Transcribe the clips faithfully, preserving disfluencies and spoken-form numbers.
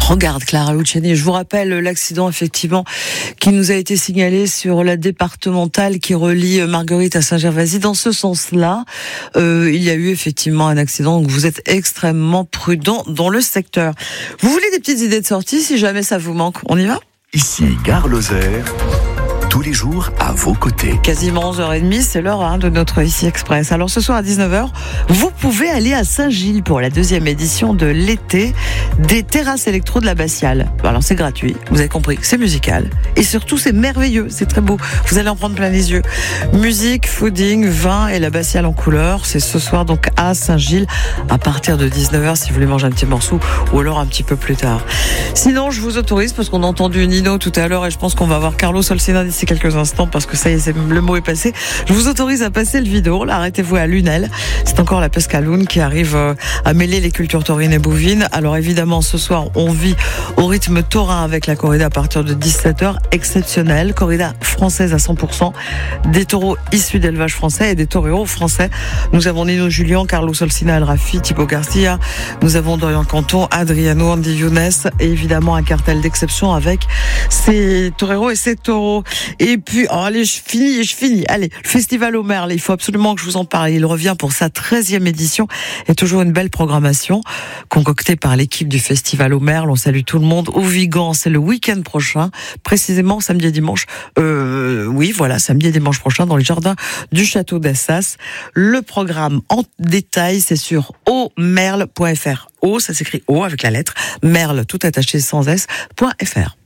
Regarde Clara Luciani, je vous rappelle l'accident effectivement qui nous a été signalé sur la départementale qui relie Marguerite à Saint-Gervasy. Dans ce sens-là, euh, il y a eu effectivement un accident, donc vous êtes extrêmement prudent dans le secteur. Vous voulez des petites idées de sortie si jamais ça vous manque? On y va? Ici Gare Lozère, tous les jours à vos côtés. Quasiment onze heures trente, c'est l'heure hein, de notre Ici Express. Alors ce soir à dix-neuf heures, vous pouvez aller à Saint-Gilles pour la deuxième édition de l'été des terrasses électro de l'Abbatiale. Alors c'est gratuit, vous avez compris, c'est musical. Et surtout c'est merveilleux, c'est très beau. Vous allez en prendre plein les yeux. Musique, fooding, vin et l'Abbatiale en couleur. C'est ce soir donc à Saint-Gilles à partir de dix-neuf heures si vous voulez manger un petit morceau ou alors un petit peu plus tard. Sinon je vous autorise parce qu'on a entendu Nino tout à l'heure et je pense qu'on va voir Carlos Olsina d'ici quelques instants parce que ça y est, c'est, le mot est passé. Je vous autorise à passer le vidéo. Là, arrêtez-vous à Lunel. C'est encore la Pescaloune qui arrive à mêler les cultures taurines et bovines. Alors évidemment, ce soir, on vit au rythme taurin avec la corrida à partir de dix-sept heures. Exceptionnelle. Corrida française à cent pour cent. Des taureaux issus d'élevage français et des toreros français. Nous avons Nino Julien, Carlos Olsina El Rafi, Thibaut Garcia. Nous avons Dorian Canton, Adriano, Andy Younes et évidemment un cartel d'exception avec ses toreros et ses taureaux. Et puis, oh, allez, je finis, je finis. Allez, le Festival au Merle, il faut absolument que je vous en parle. Il revient pour sa treizième édition et toujours une belle programmation concoctée par l'équipe du Festival au Merle. On salue tout le monde. Au Vigan, c'est le week-end prochain, précisément samedi et dimanche. Euh, oui, voilà, samedi et dimanche prochain dans les jardins du château d'Assas. Le programme en détail, c'est sur o merle point f r. O, ça s'écrit O avec la lettre. Merle, tout attaché sans S, point .fr.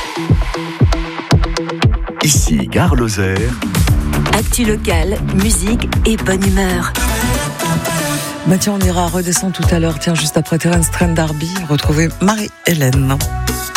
Ici Gare Lozère. Actu locale, musique et bonne humeur. Bah tiens, on ira redescendre tout à l'heure. Tiens, juste après Terence Trent D'Arby, retrouver Marie-Hélène.